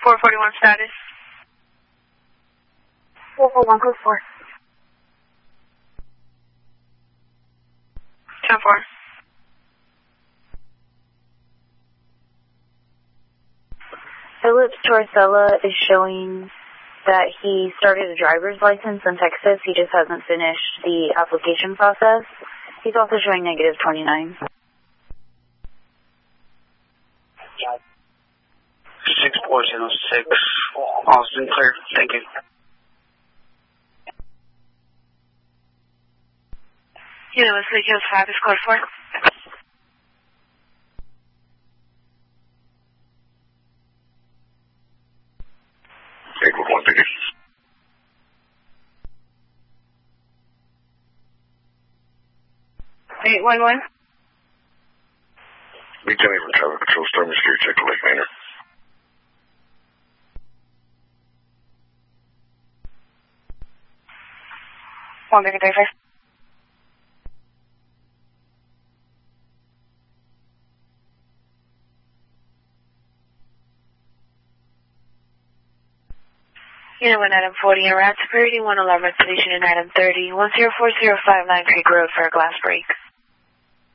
441 status. 441, code 4. 10-4. Phillips Torcella is showing that he started a driver's license in Texas. He just hasn't finished the application process. He's also showing negative 29. 6406, Austin, clear. Thank you. Wesley Hills 5 is code 4. Okay, code 1, thank you. Eight 1-1. Lieutenant from Traffic Patrol, Stormy Security, check the Lake Manor. One bigger 35. One item 40 around Superiority 111 station in item 30, 104059 Creek Road for a glass break.